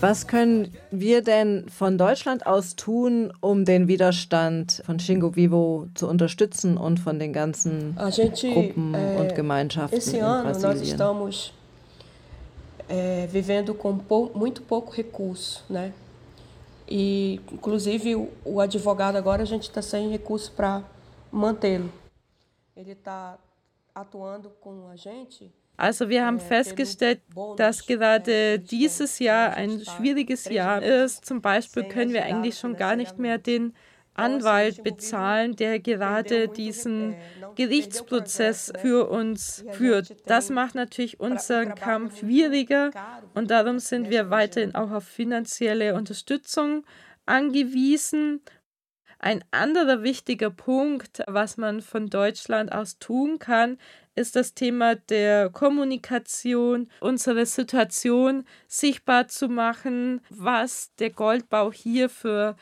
Was können wir denn von Deutschland aus tun, um den Widerstand von Xingu Vivo zu unterstützen und von den ganzen Gruppen und Gemeinschaften esse in ano nós Brasilien? estamos vivendo com muito pouco recurso, né? E, inclusive, o advogado agora a gente está sem recurso para mantê-lo. Ele está atuando com a gente. Also wir haben festgestellt, dass gerade dieses Jahr ein schwieriges Jahr ist. Zum Beispiel können wir eigentlich schon gar nicht mehr den Anwalt bezahlen, der gerade diesen Gerichtsprozess für uns führt. Das macht natürlich unseren Kampf schwieriger und darum sind wir weiterhin auch auf finanzielle Unterstützung angewiesen. Ein anderer wichtiger Punkt, was man von Deutschland aus tun kann, ist das Thema der Kommunikation, unsere Situation sichtbar zu machen, was der Goldbau hier für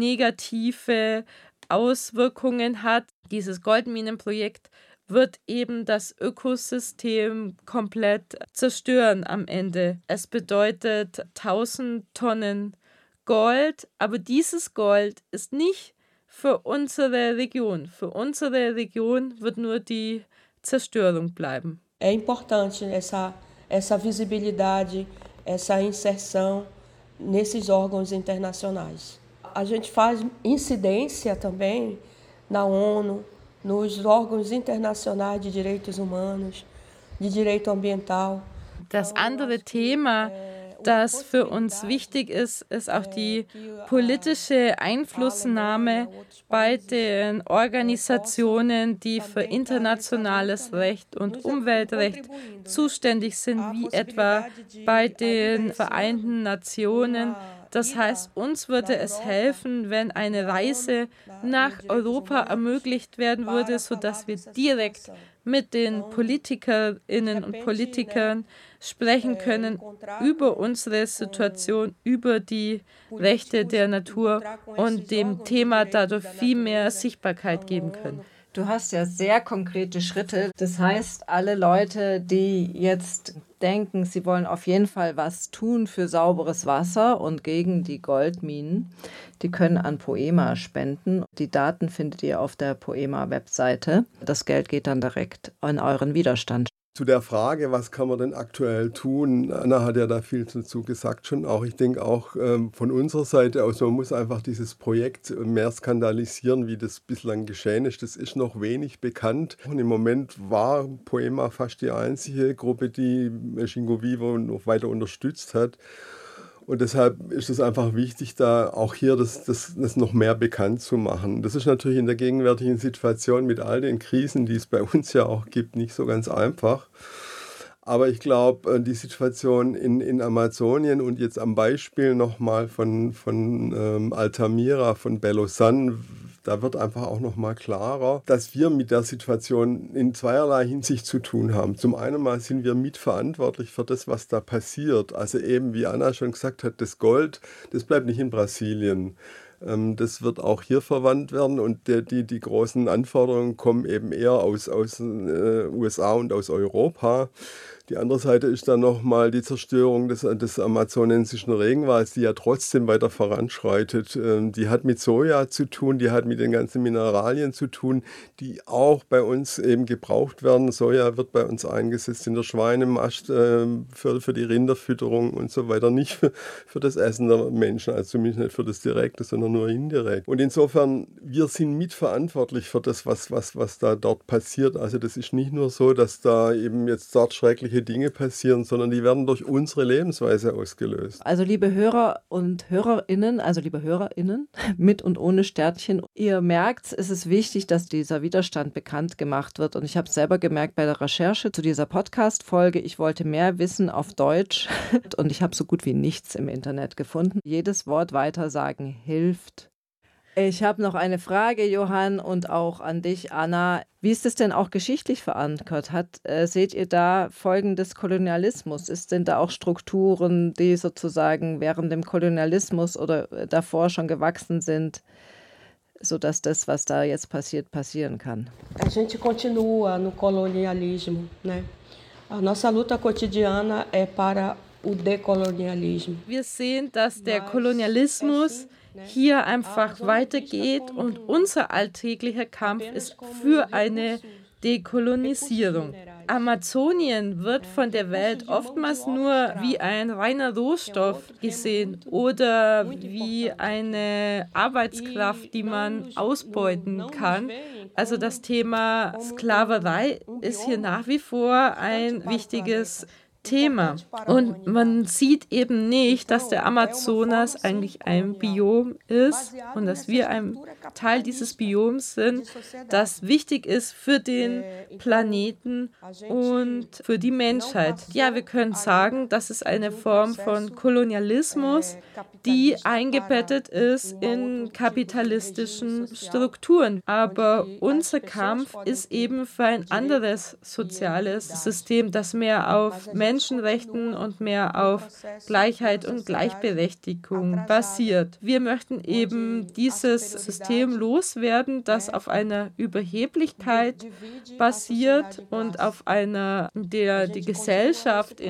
negative Auswirkungen hat. Dieses Goldminenprojekt wird eben das Ökosystem komplett zerstören am Ende. Es bedeutet 1000 Tonnen Gold, aber dieses Gold ist nicht für unsere Region. Für unsere Region wird nur die Zerstörung bleiben. É importante essa visibilidade, essa inserção nesses órgãos internacionais. A gente faz incidência também na ONU, nos órgãos internacionais de direitos humanos, de direito ambiental. Das andere Thema, das für uns wichtig ist, ist auch die politische Einflussnahme bei den Organisationen, die für internationales Recht und Umweltrecht zuständig sind, wie etwa bei den Vereinten Nationen. Das heißt, uns würde es helfen, wenn eine Reise nach Europa ermöglicht werden würde, sodass wir direkt mit den Politikerinnen und Politikern sprechen können über unsere Situation, über die Rechte der Natur und dem Thema dadurch viel mehr Sichtbarkeit geben können. Du hast ja sehr konkrete Schritte. Das heißt, alle Leute, die jetzt denken, sie wollen auf jeden Fall was tun für sauberes Wasser und gegen die Goldminen, die können an Poema spenden. Die Daten findet ihr auf der Poema-Webseite. Das Geld geht dann direkt an euren Widerstand. Zu der Frage, was kann man denn aktuell tun? Anna hat ja da viel dazu gesagt schon auch. Ich denke auch von unserer Seite aus, man muss einfach dieses Projekt mehr skandalisieren, wie das bislang geschehen ist. Das ist noch wenig bekannt. Und im Moment war Poema fast die einzige Gruppe, die Xingu Vivo noch weiter unterstützt hat. Und deshalb ist es einfach wichtig, da auch hier das noch mehr bekannt zu machen. Das ist natürlich in der gegenwärtigen Situation mit all den Krisen, die es bei uns ja auch gibt, nicht so ganz einfach. Aber ich glaube, die Situation in Amazonien und jetzt am Beispiel nochmal von Altamira, von Belo San, da wird einfach auch nochmal klarer, dass wir mit der Situation in zweierlei Hinsicht zu tun haben. Zum einen mal sind wir mitverantwortlich für das, was da passiert. Also eben, wie Anna schon gesagt hat, das Gold, das bleibt nicht in Brasilien. Das wird auch hier verwandt werden und die großen Anforderungen kommen eben eher aus USA und aus Europa. Die andere Seite ist dann nochmal die Zerstörung des amazonensischen Regenwalds, die ja trotzdem weiter voranschreitet. Die hat mit Soja zu tun, die hat mit den ganzen Mineralien zu tun, die auch bei uns eben gebraucht werden. Soja wird bei uns eingesetzt in der Schweinemast für die Rinderfütterung und so weiter, nicht für das Essen der Menschen, also zumindest nicht für das Direkte, sondern nur indirekt. Und insofern, wir sind mitverantwortlich für das, was da dort passiert. Also das ist nicht nur so, dass da eben jetzt dort schreckliche Dinge passieren, sondern die werden durch unsere Lebensweise ausgelöst. Also liebe Hörer und Hörerinnen, mit und ohne Sternchen, ihr merkt, es ist wichtig, dass dieser Widerstand bekannt gemacht wird. Und ich habe es selber gemerkt bei der Recherche zu dieser Podcast-Folge, ich wollte mehr wissen auf Deutsch und ich habe so gut wie nichts im Internet gefunden. Jedes Wort weitersagen hilft. Ich habe noch eine Frage, Johann, und auch an dich, Anna. Wie ist es denn auch geschichtlich verankert? Seht ihr da Folgen des Kolonialismus? Sind da auch Strukturen, die sozusagen während dem Kolonialismus oder davor schon gewachsen sind, sodass das, was da jetzt passiert, passieren kann? A gente continua no colonialismo, né? A nossa luta cotidiana é para Wir sehen, dass der Kolonialismus hier einfach weitergeht und unser alltäglicher Kampf ist für eine Dekolonisierung. Amazonien wird von der Welt oftmals nur wie ein reiner Rohstoff gesehen oder wie eine Arbeitskraft, die man ausbeuten kann. Also das Thema Sklaverei ist hier nach wie vor ein wichtiges Thema. Und man sieht eben nicht, dass der Amazonas eigentlich ein Biom ist und dass wir ein Teil dieses Bioms sind, das wichtig ist für den Planeten und für die Menschheit. Ja, wir können sagen, das ist eine Form von Kolonialismus, die eingebettet ist in kapitalistischen Strukturen. Aber unser Kampf ist eben für ein anderes soziales System, das mehr auf Menschenrechten und mehr auf Gleichheit und Gleichberechtigung basiert. Wir möchten eben dieses System loswerden, das auf einer Überheblichkeit basiert und auf einer, in der die Gesellschaft